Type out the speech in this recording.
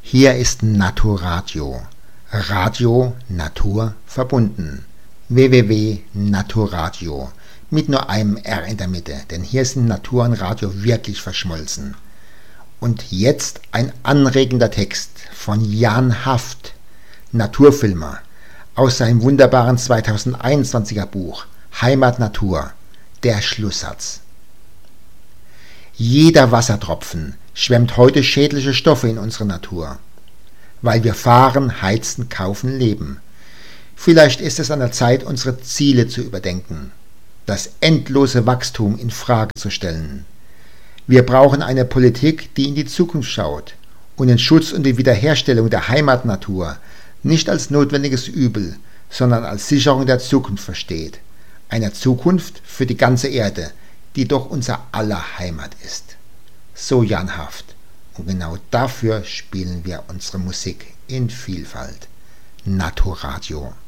Hier ist Naturradio. Radio Natur verbunden. www.naturradio. Mit nur einem R in der Mitte, denn hier sind Natur und Radio wirklich verschmolzen. Und jetzt ein anregender Text von Jan Haft, Naturfilmer, aus seinem wunderbaren 2021er Buch Heimat Natur, der Schlusssatz. Jeder Wassertropfen schwemmt heute schädliche Stoffe in unsere Natur, weil wir fahren, heizen, kaufen, leben. Vielleicht ist es an der Zeit, unsere Ziele zu überdenken, das endlose Wachstum in Frage zu stellen. Wir brauchen eine Politik, die in die Zukunft schaut und den Schutz und die Wiederherstellung der Heimatnatur nicht als notwendiges Übel, sondern als Sicherung der Zukunft versteht. Einer Zukunft für die ganze Erde, die doch unser aller Heimat ist. So Jan Haft. Und genau dafür spielen wir unsere Musik in Vielfalt. Naturradio.